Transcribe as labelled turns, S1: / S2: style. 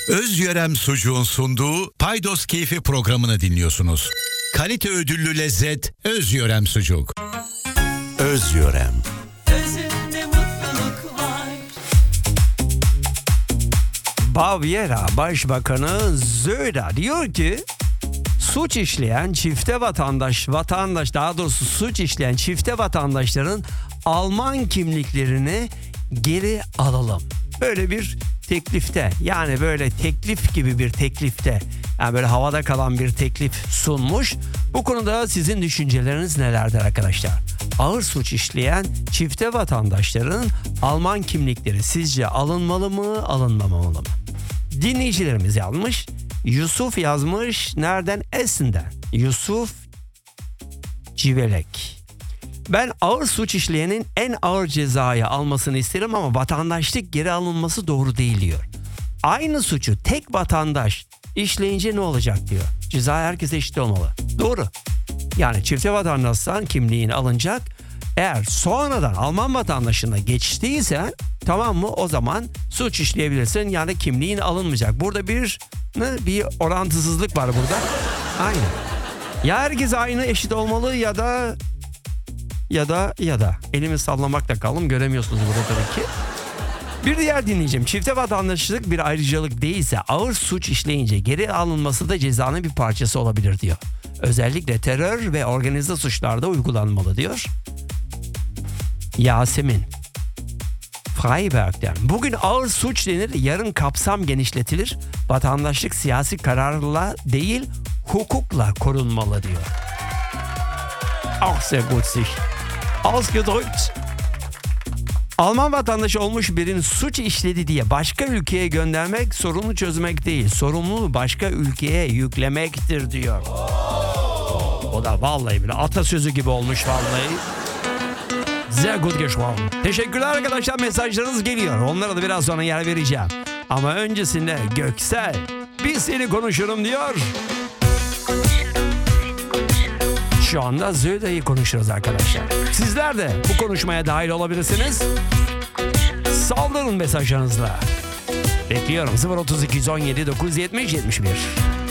S1: Özyörem Sucuğun sunduğu Paydos Keyfi programını dinliyorsunuz. Kalite ödüllü lezzet Özyörem Sucuk. Özyörem.
S2: Özünde mutluluk var.
S3: Bavyera Başbakanı Söder diyor ki suç işleyen çifte vatandaş daha doğrusu suç işleyen çifte vatandaşların Alman kimliklerini geri alalım. Böyle bir teklifte, yani böyle teklif gibi bir teklifte, yani böyle havada kalan bir teklif sunmuş. Bu konuda sizin düşünceleriniz nelerdir arkadaşlar? Ağır suç işleyen çifte vatandaşların Alman kimlikleri sizce alınmalı mı, alınmamalı mı? Dinleyicilerimiz yazmış. Yusuf yazmış. Nereden? Esin'den. Yusuf Civelek. Ben ağır suç işleyenin en ağır cezayı almasını isterim ama vatandaşlık geri alınması doğru değil diyor. Aynı suçu tek vatandaş işleyince ne olacak diyor. Ceza herkese eşit olmalı. Doğru. Yani çifte vatandaştan kimliğin alınacak. Eğer sonradan Alman vatandaşına geçtiyse tamam mı, o zaman suç işleyebilirsin, yani kimliğin alınmayacak. Burada bir orantısızlık var burada. Aynen. Ya herkes aynı eşit olmalı ya da elimi sallamakla kaldım, göremiyorsunuz burada tabii ki. Bir diğer dinleyicim, çifte vatandaşlık bir ayrıcalık değilse ağır suç işleyince geri alınması da cezanın bir parçası olabilir diyor. Özellikle terör ve organize suçlarda uygulanmalı diyor. Yasemin Freiberg'den. Bugün ağır suç denir, yarın kapsam genişletilir. Vatandaşlık siyasi kararla değil, hukukla korunmalı diyor. Auch sehr gut sich ausgedrückt. Alman vatandaşı olmuş birinin suç işledi diye başka ülkeye göndermek sorunu çözmek değil, sorumluluğu başka ülkeye yüklemektir diyor. O da vallahi bile atasözü gibi olmuş vallahi. Sehr gut gesprochen. Teşekkürler arkadaşlar, mesajlarınız geliyor. Onlara da biraz sonra yer vereceğim. Ama öncesinde Göksel, bir seni konuşurum diyor. Şu anda Zöda'yı konuşuyoruz arkadaşlar. Sizler de bu konuşmaya dahil olabilirsiniz. Saldırın mesajlarınızla. Bekliyorum. 032 117 970 71.